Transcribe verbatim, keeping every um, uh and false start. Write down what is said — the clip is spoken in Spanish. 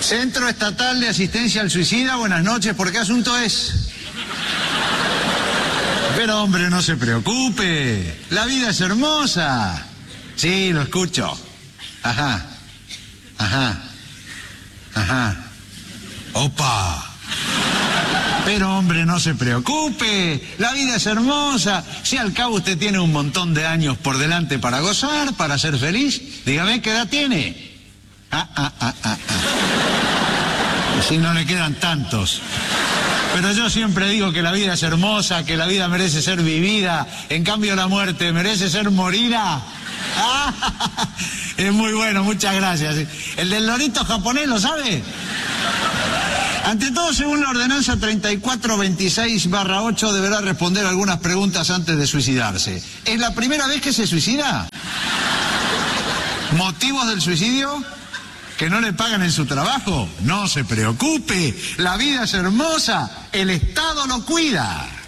Centro Estatal de Asistencia al Suicida, buenas noches, ¿por qué asunto es? Pero hombre, no se preocupe, la vida es hermosa. Sí, lo escucho. Ajá, ajá, ajá. Opa. Pero hombre, no se preocupe, la vida es hermosa. Si al cabo usted tiene un montón de años por delante para gozar, para ser feliz. Dígame, ¿qué edad tiene? Ah, ah, ah, ah, ah. Si no le quedan tantos. Pero yo siempre digo que la vida es hermosa, que la vida merece ser vivida. En cambio la muerte merece ser morida. Ah, es muy bueno, muchas gracias. El del lorito japonés, ¿lo sabe? Ante todo, según la ordenanza treinta y cuatro veintiséis barra ocho, deberá responder algunas preguntas antes de suicidarse. ¿Es la primera vez que se suicida? ¿Motivos del suicidio? ¿Que no le pagan en su trabajo? No se preocupe, la vida es hermosa, el Estado lo cuida.